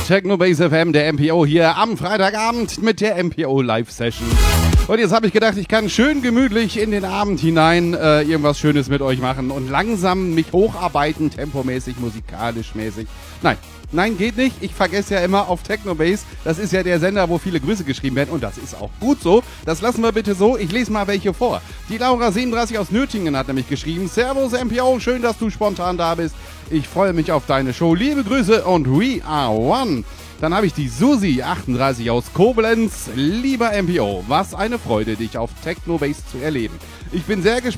Techno Base FM, der MPO hier am Freitagabend mit der MPO Live Session. Und jetzt habe ich gedacht, ich kann schön gemütlich in den Abend hinein irgendwas Schönes mit euch machen und langsam mich hocharbeiten, tempomäßig, musikalisch mäßig. Nein, geht nicht. Ich vergesse ja immer auf Technobase. Das ist ja der Sender, wo viele Grüße geschrieben werden. Und das ist auch gut so. Das lassen wir bitte so. Ich lese mal welche vor. Die Laura37 aus Nürtingen hat nämlich geschrieben: Servus MPO, schön, dass du spontan da bist. Ich freue mich auf deine Show. Liebe Grüße und we are one. Dann habe ich die Susi38 aus Koblenz. Lieber MPO, was eine Freude, dich auf Technobase zu erleben. Ich bin sehr gespannt